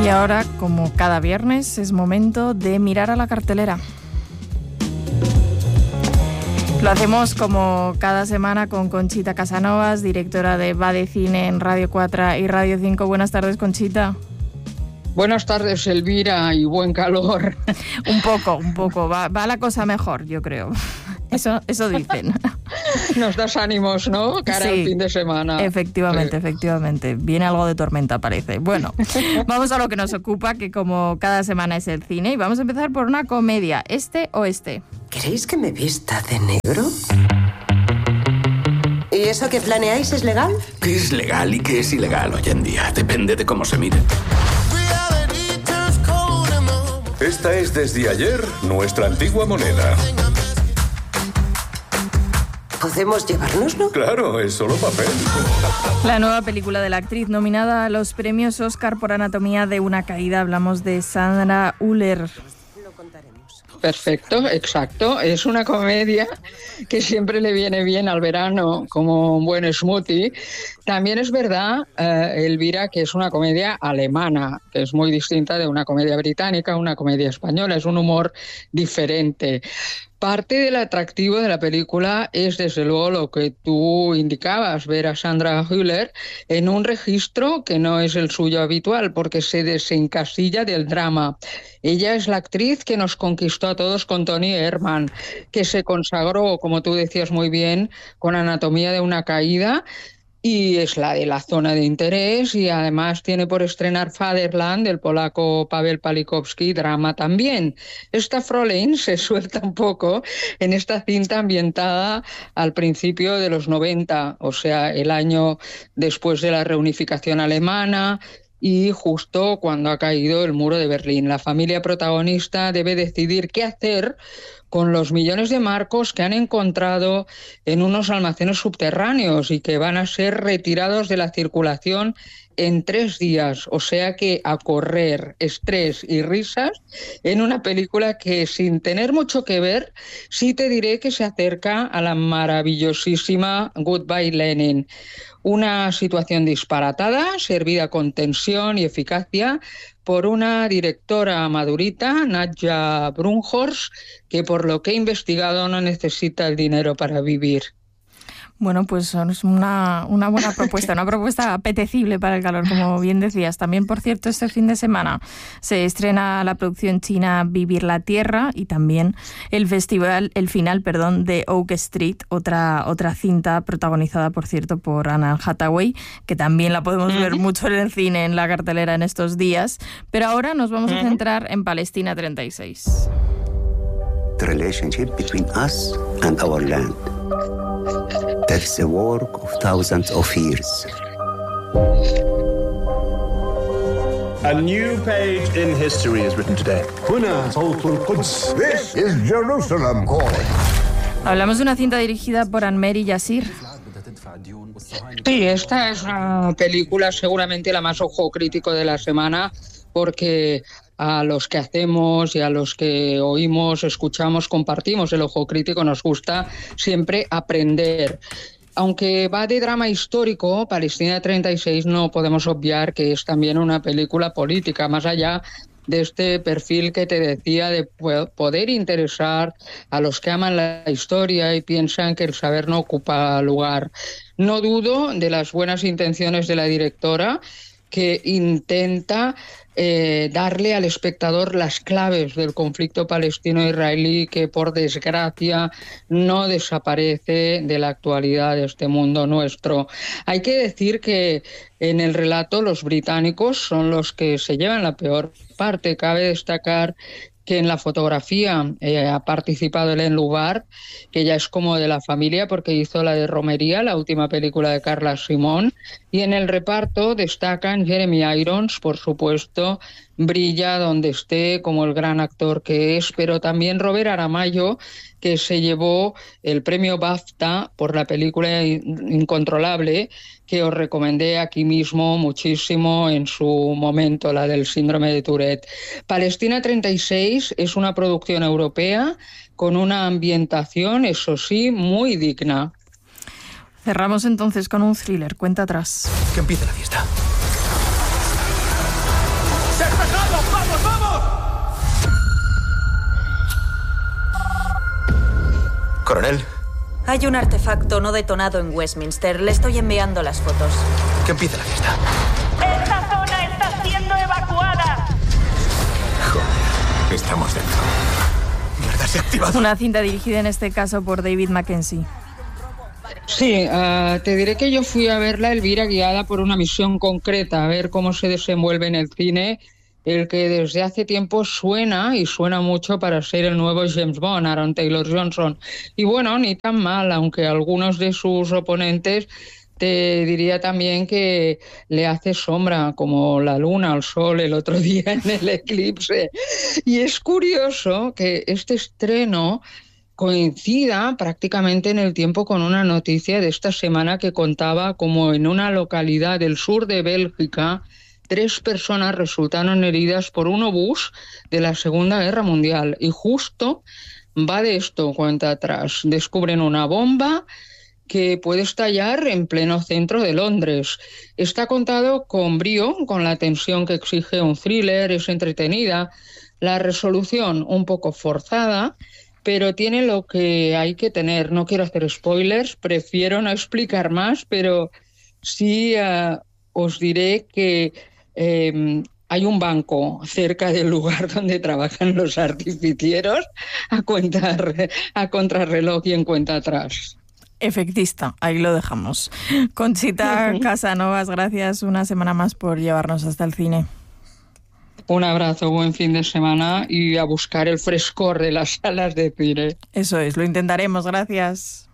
Y ahora, como cada viernes, es momento de mirar a la cartelera. Lo hacemos como cada semana con Conchita Casanovas, directora de Va de Cine en Radio 4 y Radio 5. Buenas tardes, Conchita. Buenas tardes, Elvira, y buen calor. Un poco. Va la cosa mejor, yo creo. Eso dicen. Nos das ánimos, ¿no? Cara al fin de semana. Efectivamente. Viene algo de tormenta, parece. Bueno, vamos a lo que nos ocupa, que como cada semana es el cine. Y vamos a empezar por una comedia, este o este. ¿Queréis que me vista de negro? ¿Y eso que planeáis es legal? ¿Qué es legal y qué es ilegal hoy en día? Depende de cómo se mire. Esta es desde ayer nuestra antigua moneda. ¿Podemos llevárnoslo? Claro, es solo papel. La nueva película de la actriz nominada a los premios Oscar por Anatomía de una caída. Hablamos de Sandra Hüller. Perfecto, exacto. Es una comedia que siempre le viene bien al verano como un buen smoothie. También es verdad, Elvira, que es una comedia alemana, que es muy distinta de una comedia británica, una comedia española. Es un humor diferente. Parte del atractivo de la película es, desde luego, lo que tú indicabas, ver a Sandra Hüller en un registro que no es el suyo habitual, porque se desencasilla del drama. Ella es la actriz que nos conquistó a todos con Toni Erdmann, que se consagró, como tú decías muy bien, con Anatomía de una caída, y es la de la zona de interés, y además tiene por estrenar Fatherland, del polaco Paweł Palikowski, drama también. Esta Fräulein se suelta un poco en esta cinta ambientada al principio de los 90, o sea, el año después de la reunificación alemana, y justo cuando ha caído el muro de Berlín. La familia protagonista debe decidir qué hacer con los millones de marcos que han encontrado en unos almacenes subterráneos y que van a ser retirados de la circulación en 3 días. O sea que a correr, estrés y risas en una película que, sin tener mucho que ver, sí te diré que se acerca a la maravillosísima Goodbye Lenin. Una situación disparatada, servida con tensión y eficacia por una directora madurita, Nadja Brunhorst, que por lo que he investigado no necesita el dinero para vivir. Bueno, pues es una buena propuesta, una propuesta apetecible para el calor, como bien decías. También, por cierto, este fin de semana se estrena la producción china Vivir la Tierra y también el final de Oak Street, otra cinta protagonizada, por cierto, por Anne Hathaway, que también la podemos ver mucho en el cine, en la cartelera en estos días. Pero ahora nos vamos a centrar en Palestina 36. The relationship between us and our land. That's the work of thousands of years. A new page in history is written today. This is Jerusalem calling. Hablamos de una cinta dirigida por Anne-Mary Yassir. Sí, esta es una película seguramente la más ojo crítico de la semana, porque a los que hacemos y a los que oímos, escuchamos, compartimos el ojo crítico, nos gusta siempre aprender. Aunque va de drama histórico, Palestina 36 no podemos obviar que es también una película política, más allá de este perfil que te decía de poder interesar a los que aman la historia y piensan que el saber no ocupa lugar. No dudo de las buenas intenciones de la directora, que intenta darle al espectador las claves del conflicto palestino-israelí, que por desgracia no desaparece de la actualidad de este mundo nuestro. Hay que decir que en el relato los británicos son los que se llevan la peor parte. Cabe destacar que en la fotografía ha participado Hélène Louvard, que ya es como de la familia porque hizo la de Romería, la última película de Carla Simón, y en el reparto destacan Jeremy Irons, por supuesto, brilla donde esté como el gran actor que es, pero también Robert Aramayo, que se llevó el premio BAFTA por la película Incontrolable, que os recomendé aquí mismo muchísimo en su momento, la del síndrome de Tourette. Palestina 36 es una producción europea con una ambientación, eso sí, muy digna. Cerramos entonces con un thriller, cuenta atrás. Que empiece la fiesta. ¡Despejado! ¡Vamos, vamos! Coronel. Hay un artefacto no detonado en Westminster. Le estoy enviando las fotos. Que empiece la fiesta. ¡Esta zona está siendo evacuada! Joder, estamos dentro. Mierda, se ha activado. Una cinta dirigida en este caso por David Mackenzie. Sí, te diré que yo fui a verla, Elvira, guiada por una misión concreta, a ver cómo se desenvuelve en el cine el que desde hace tiempo suena, y suena mucho, para ser el nuevo James Bond, Aaron Taylor Johnson. Y bueno, ni tan mal, aunque algunos de sus oponentes te diría también que le hace sombra, como la luna al sol el otro día en el eclipse. Y es curioso que este estreno coincida prácticamente en el tiempo con una noticia de esta semana que contaba como en una localidad del sur de Bélgica 3 personas resultaron heridas por un obús de la Segunda Guerra Mundial. Y justo va de esto, cuenta atrás. Descubren una bomba que puede estallar en pleno centro de Londres. Está contado con brío, con la tensión que exige un thriller, es entretenida. La resolución un poco forzada, pero tiene lo que hay que tener. No quiero hacer spoilers, prefiero no explicar más, pero sí os diré que hay un banco cerca del lugar donde trabajan los artificieros a contrarreloj y en cuenta atrás. Efectista, ahí lo dejamos. Conchita Casanovas, gracias una semana más por llevarnos hasta el cine. Un abrazo, buen fin de semana y a buscar el frescor de las salas de cine. Eso es, lo intentaremos, gracias.